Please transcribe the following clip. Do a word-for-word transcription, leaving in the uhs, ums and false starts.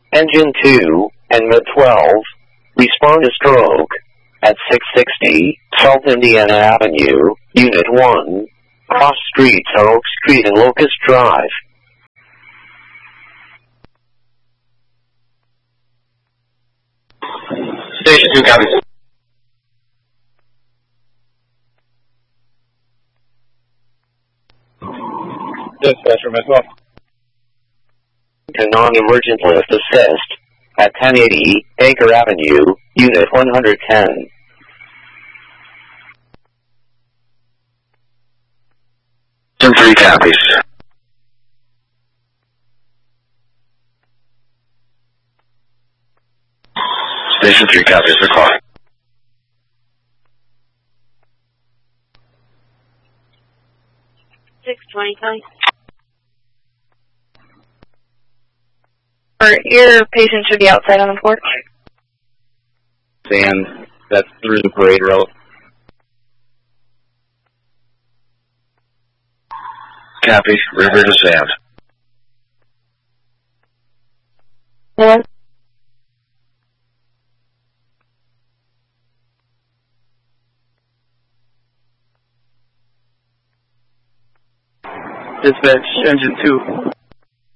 Engine two and mid twelve, respond to stroke at six sixty South Indiana Avenue, Unit one. Cross streets are Oak Street and Locust Drive. Station two copies. Dispatcher, myself. To non-emergent lift assist at ten eighty Acre Avenue, Unit one ten. Station three copies. Station three copies, the call. six twenty, Tony. Or your patient should be outside on the porch. And that's through the parade route. Copy. River to Sand. Yeah. Dispatch, engine two.